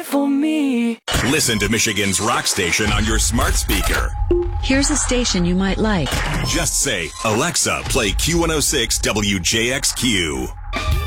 right for me. Listen to Michigan's rock station on your smart speaker. Here's a station you might like. Just say, Alexa, play Q106 WJXQ.